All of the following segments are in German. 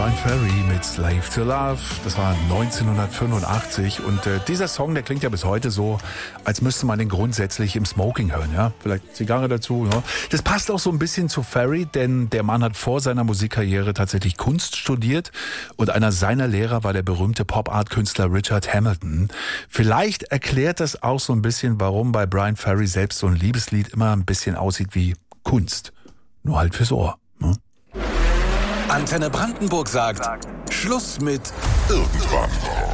Bryan Ferry mit Slave to Love. Das war 1985 und dieser Song, der klingt ja bis heute so, als müsste man den grundsätzlich im Smoking hören, ja? Vielleicht Zigarre dazu, ja? Das passt auch so ein bisschen zu Ferry, denn der Mann hat vor seiner Musikkarriere tatsächlich Kunst studiert und einer seiner Lehrer war der berühmte Pop-Art-Künstler Richard Hamilton. Vielleicht erklärt das auch so ein bisschen, warum bei Bryan Ferry selbst so ein Liebeslied immer ein bisschen aussieht wie Kunst. Nur halt fürs Ohr. Ne? Antenne Brandenburg sagt, Schluss mit irgendwann.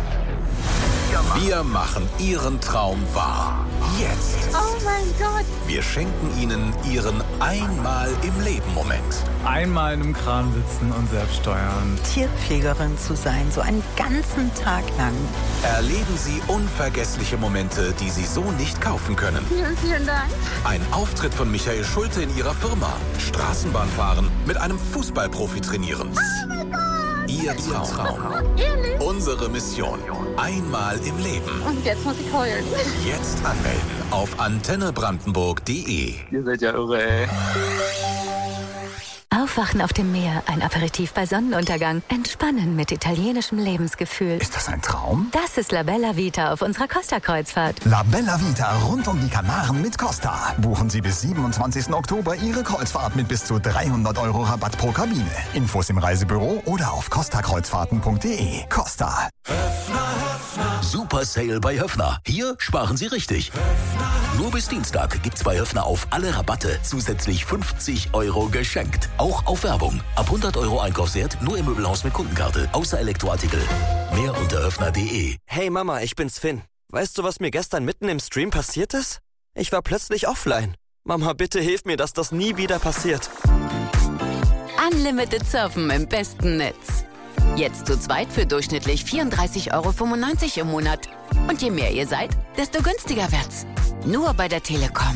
Wir machen Ihren Traum wahr. Jetzt. Oh mein Gott. Wir schenken Ihnen Ihren Einmal im Leben Moment. Einmal in einem Kran sitzen und selbst steuern. Tierpflegerin zu sein, so einen ganzen Tag lang. Erleben Sie unvergessliche Momente, die Sie so nicht kaufen können. Vielen, vielen Dank. Ein Auftritt von Michael Schulte in Ihrer Firma. Straßenbahn fahren, mit einem Fußballprofi trainieren. Oh mein Gott. Ihr Traum. Ehrlich? Unsere Mission. Einmal im Leben. Und jetzt muss ich heulen. Jetzt anmelden auf antennebrandenburg.de. Ihr seid ja irre, ey. Aufwachen auf dem Meer, ein Aperitif bei Sonnenuntergang, entspannen mit italienischem Lebensgefühl. Ist das ein Traum? Das ist La Bella Vita auf unserer Costa-Kreuzfahrt. La Bella Vita rund um die Kanaren mit Costa. Buchen Sie bis 27. Oktober Ihre Kreuzfahrt mit bis zu 300 € Rabatt pro Kabine. Infos im Reisebüro oder auf costakreuzfahrten.de. Costa. Super Sale bei Höffner. Hier sparen Sie richtig. Nur bis Dienstag gibt's bei Höffner auf alle Rabatte zusätzlich 50 € geschenkt. Auch auf Werbung. Ab 100 € Einkaufswert nur im Möbelhaus mit Kundenkarte. Außer Elektroartikel. Mehr unter höffner.de. Hey Mama, ich bin's Finn. Weißt du, was mir gestern mitten im Stream passiert ist? Ich war plötzlich offline. Mama, bitte hilf mir, dass das nie wieder passiert. Unlimited Surfen im besten Netz. Jetzt zu zweit für durchschnittlich 34,95 € im Monat. Und je mehr ihr seid, desto günstiger wird's. Nur bei der Telekom.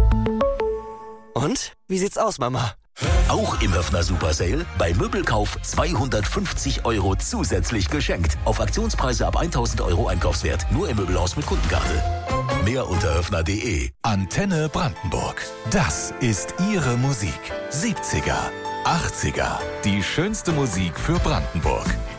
Und? Wie sieht's aus, Mama? Auch im Höffner Super Sale. Bei Möbelkauf 250 € zusätzlich geschenkt. Auf Aktionspreise ab 1.000 € Einkaufswert. Nur im Möbelhaus mit Kundenkarte. Mehr unter höffner.de. Antenne Brandenburg. Das ist Ihre Musik. 70er, 80er. Die schönste Musik für Brandenburg.